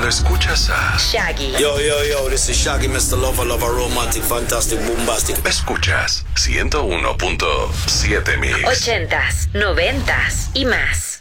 Solo escuchas a Shaggy. Yo, this is Shaggy, Mr. Lover, romantic, fantastic, bombastic. Escuchas 101.7 Mix. 80s, 90s y más.